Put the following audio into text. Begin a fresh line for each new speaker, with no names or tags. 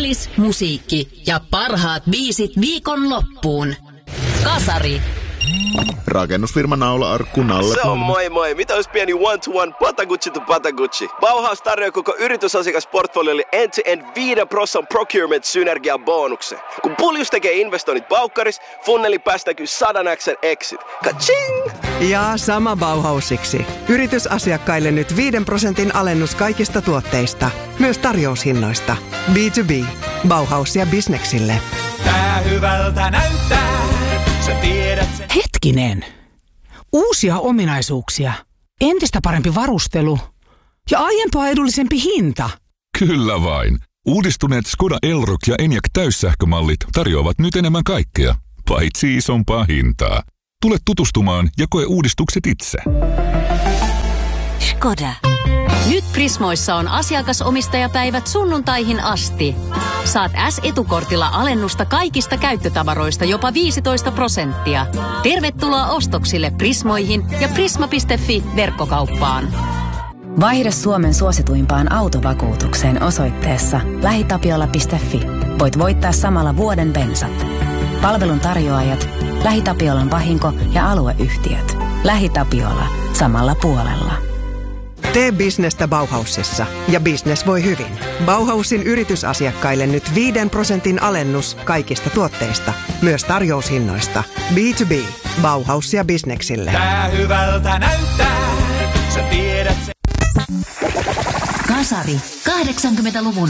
Fiilis, musiikki ja parhaat biisit viikonloppuun. Kasari.
Rakennusfirma Naula-arkku Nalle.
Se on moi. Mitä olisi pieni one-to-one Patagucci to Patagucci? Bauhaus tarjoaa koko yritysasiakasportfoliolle end-to-end 5% procurement-synergian bonuksen. Kun Puljus tekee investoinnit Baukkaris, funneli päästäkyy 100x exit. Ka-ching!
Ja sama Bauhausiksi. Yritysasiakkaille nyt 5% alennus kaikista tuotteista. Myös tarjoushinnoista. B2B. Bauhaus ja bisneksille.
Tää hyvältä näyttää. Sä tiedät sen.
Hetkinen. Uusia ominaisuuksia. Entistä parempi varustelu. Ja aiempaa edullisempi hinta.
Kyllä vain. Uudistuneet Skoda Elroq ja Enyaq täyssähkömallit tarjoavat nyt enemmän kaikkea, paitsi isompaa hintaa. Tule tutustumaan ja koe uudistukset itse.
Skoda. Nyt Prismoissa on asiakasomistajapäivät sunnuntaihin asti. Saat S-etukortilla alennusta kaikista käyttötavaroista jopa 15%. Tervetuloa ostoksille Prismoihin ja prisma.fi verkkokauppaan.
Vaihda Suomen suosituimpaan autovakuutukseen osoitteessa lähitapiola.fi. Voit voittaa samalla vuoden bensat. Palvelun tarjoajat, LähiTapiolan vahinko- ja alueyhtiöt. LähiTapiola. Samalla puolella.
Tee bisnestä Bauhausissa ja bisnes voi hyvin. Bauhausin yritysasiakkaille nyt 5% alennus kaikista tuotteista. Myös tarjoushinnoista. B2B. Bauhaus ja bisneksille.
Tää hyvältä näyttää. Sä tiedät sen.
Kasari. 80-luvun